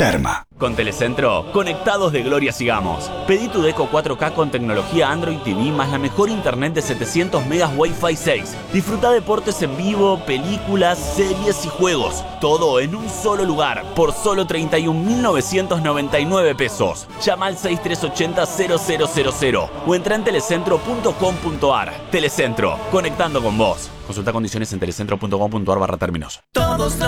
Terma. Con Telecentro, conectados de gloria sigamos. Pedí tu Deco 4K con tecnología Android TV más la mejor internet de 700 megas Wi-Fi 6. Disfruta deportes en vivo, películas, series y juegos. Todo en un solo lugar, por solo 31.999 pesos. Llama al 6380-0000 o entra en telecentro.com.ar. Telecentro, conectando con vos. Consulta condiciones en telecentro.com.ar/términos.